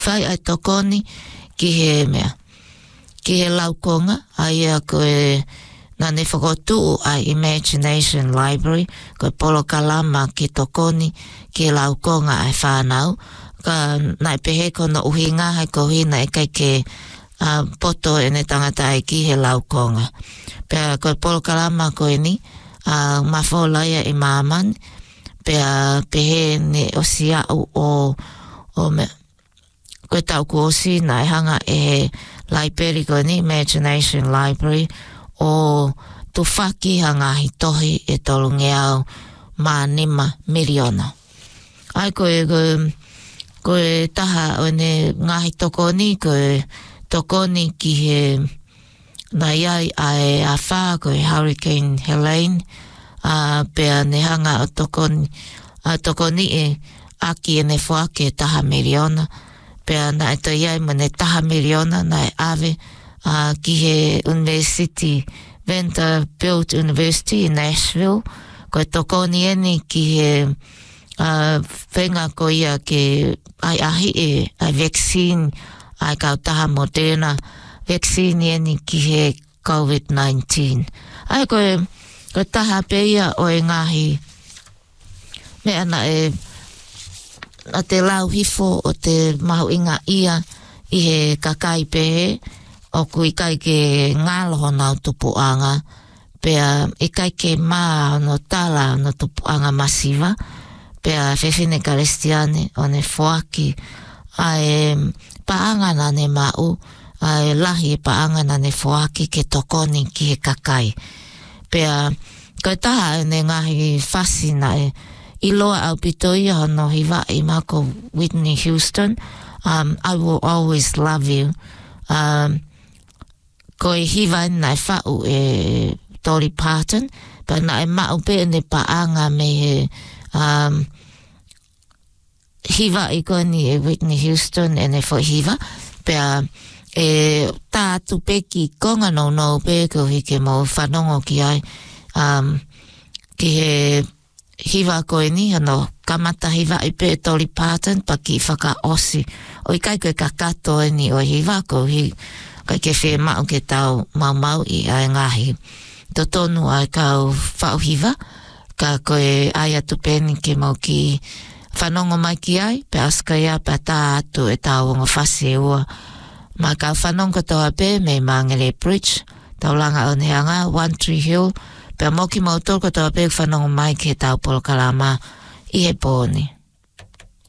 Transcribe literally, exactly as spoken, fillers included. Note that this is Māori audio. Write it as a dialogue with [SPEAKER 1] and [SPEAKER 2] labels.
[SPEAKER 1] whai ai tokoni ki he mea. Ki he laukonga, ai a koe nane whakotu ai Imagination Library, koe polo kalama ki tokoni ki he laukonga ai whanau, ka nai pehe kono uhinga hai ko hina e kai ke uh, poto e ne tangata ai ki he laukonga. Pea koe polo kalama koe ni, uh, mawholaia i māman, pea pehe ne osia o, o, o me, koe tau ku osi nai hanga e he library koe ni, Imagination Library, o tu whaki hanga hi tohi e tolungi au mā nima miliona. Ai koe, koe, koe taha o ne ngahi tokoni, koe tokoni ki he nai ai ai a wha koe Hurricane Helene, a pea ne hanga o tokoni, a tokoni e aki e ne whake e taha miliona, pea na e to iai mo ne taha miliona na e ave uh, ki he University, Vanderbilt University in Nashville, koe tokoni eni ki he uh, whenga ko ia ke ai ahi e ai vaccine, ai kau taha Moderna, vaccine eni ki he COVID nineteen. Ai koe, koe taha peia o e ngahi, me ana e a te lau hifo o te mahu inga ia i he kakai pehe o kui kai ke ngaloho nau tupuanga pea i kai ke maa no tala no tupuanga masiva pea whewhine Karistiane o ne whoaki a e paanga na ne mau a e lahi e paanga na ne whoaki ke tokoni ki he kakai pea koe taha e ne ngahi whasi na e I loa au pitoia hono hiwa I mako Whitney Houston, um, I will always love you. Um, ko e hiwa nai whau e Dolly Parton, pa nai mau pe ne paanga me he um, hiwa I koe ni e Whitney Houston e ne fo hiwa, pea e tātu pe ki konga no no pe ko hike mo whanongo ki ai, um, ki he hiwa koe ni, ano, kamata hiwa I pe Dolly Parton, pa ki whaka osi. O I kai koe kakato e ni o hiwa ko hi, kai ke whee mau ke tau mau mau I ai ngahi. To tonu ai kau whau hiwa, ka koe ai atu peni ke mau ki whanongo mai ki ai, pe aska ia pe tā atu e tau ongo whasi e ua. Ma kau whanongo toa pe me Mangere Bridge, tau langa o neanga, One Tree Hill, pea moki mautol ko toa pe whanongo mai ke tau polo kalama I he pōni.